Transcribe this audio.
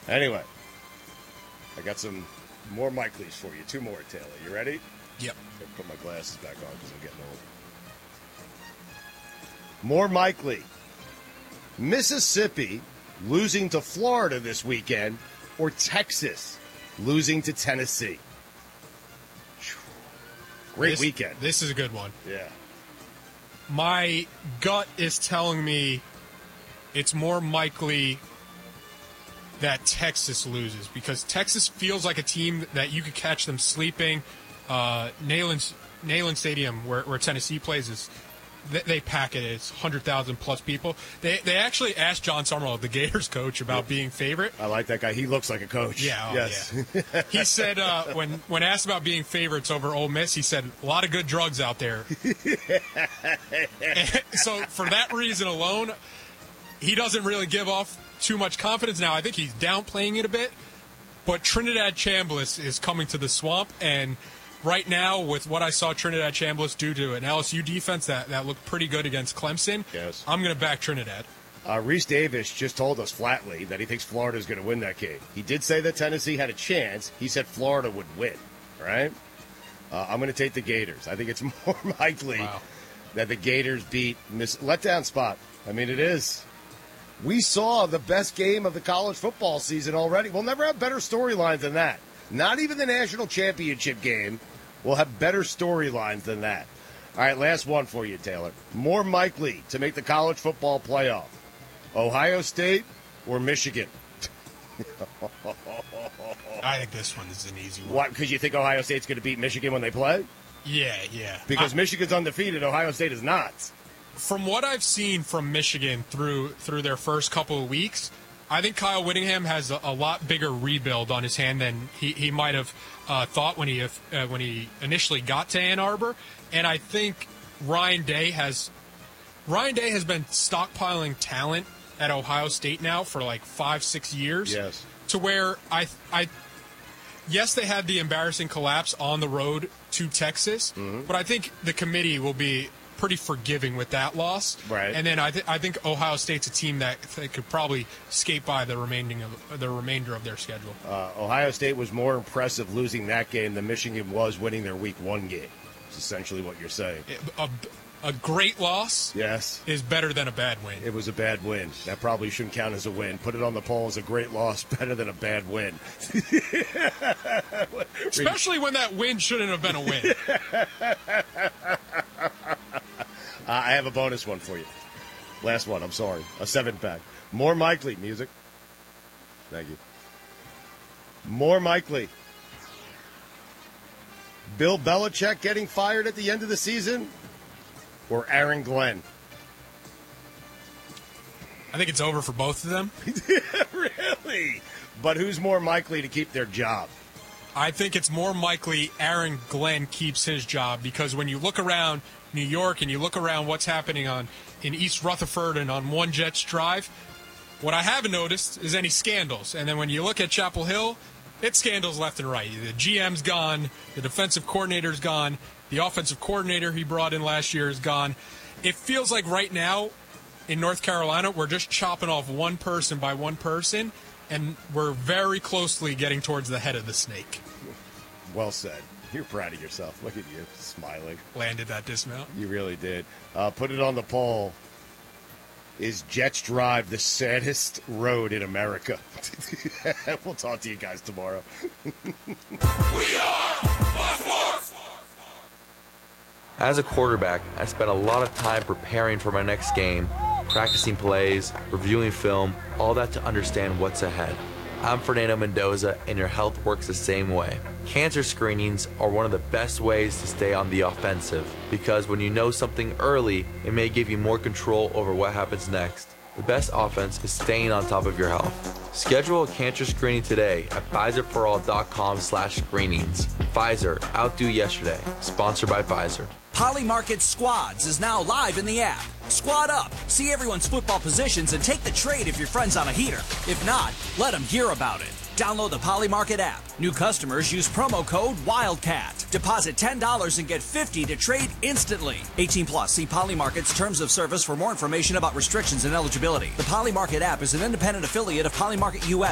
Anyway, I got some more Mikeleys for you. 2 more, Taylor. You ready? Yep. I'll put my glasses back on because I'm getting old. More Mikely. Mississippi losing to Florida this weekend, or Texas losing to Tennessee? Great weekend. This is a good one. Yeah. My gut is telling me it's more likely that Texas loses because Texas feels like a team that you could catch them sleeping. Neyland Stadium, where Tennessee plays, they pack it. It's 100,000 plus people. They actually asked John Summerall, the Gators coach, about being favorite. I like that guy. He looks like a coach. Yeah. Yes. Yeah. He said when asked about being favorites over Ole Miss, he said a lot of good drugs out there. So for that reason alone, he doesn't really give off too much confidence. Now I think he's downplaying it a bit, but Trinidad Chambliss is coming to the Swamp, and right now, with what I saw Trinidad Chambliss do to an LSU defense that looked pretty good against Clemson, yes, I'm going to back Trinidad. Reese Davis just told us flatly that he thinks Florida is going to win that game. He did say that Tennessee had a chance. He said Florida would win, right? I'm going to take the Gators. I think it's more likely that the Gators beat letdown spot. I mean, it is. We saw the best game of the college football season already. We'll never have better storylines than that. Not even the national championship game will have better storylines than that. All right, last one for you, Taylor. More likely to make the college football playoff, Ohio State or Michigan? I think this one is an easy one. What, because you think Ohio State's going to beat Michigan when they play? Yeah. Because Michigan's undefeated, Ohio State is not. From what I've seen from Michigan through their first couple of weeks, I think Kyle Whittingham has a lot bigger rebuild on his hand than he might have thought when he initially got to Ann Arbor, and I think Ryan Day has been stockpiling talent at Ohio State now for like 5-6 years. Yes. To where yes, they had the embarrassing collapse on the road to Texas, but I think the committee will be pretty forgiving with that loss. Right. And then I think Ohio State's a team that could probably skate by the remainder of their schedule. Ohio State was more impressive losing that game than Michigan was winning their Week 1 game. It's essentially what you're saying. A great loss is better than a bad win. It was a bad win. That probably shouldn't count as a win. Put it on the poll as a great loss, better than a bad win. Especially when that win shouldn't have been a win. I have a bonus one for you. Last one, I'm sorry. A 7-pack. More Mikely. Music. Thank you. More Mikely. Bill Belichick getting fired at the end of the season? Or Aaron Glenn? I think it's over for both of them. Really? But who's more likely to keep their job? I think it's more likely Aaron Glenn keeps his job because when you look around New York and you look around what's happening in East Rutherford and on One Jets Drive, what I haven't noticed is any scandals. And then when you look at Chapel Hill, it's scandals left and right. The GM's gone, the defensive coordinator's gone, the offensive coordinator he brought in last year is gone. It feels like right now in North Carolina, we're just chopping off one person by one person, and we're very closely getting towards the head of the snake. Well said. You're proud of yourself. Look at you, smiling. Landed that dismount. You really did. Put it on the poll. Is Jets Drive the saddest road in America? We'll talk to you guys tomorrow. We are Buffalo. As a quarterback, I spent a lot of time preparing for my next game, practicing plays, reviewing film, all that to understand what's ahead. I'm Fernando Mendoza, and your health works the same way. Cancer screenings are one of the best ways to stay on the offensive, because when you know something early, it may give you more control over what happens next. The best offense is staying on top of your health. Schedule a cancer screening today at Pfizerforall.com/screenings. Pfizer, outdo yesterday. Sponsored by Pfizer. Polymarket Squads is now live in the app. Squad up, see everyone's football positions, and take the trade if your friend's on a heater. If not, let them hear about it. Download the Polymarket app. New customers use promo code WILDCAT. Deposit $10 and get $50 to trade instantly. 18 plus. See Polymarket's terms of service for more information about restrictions and eligibility. The Polymarket app is an independent affiliate of Polymarket US.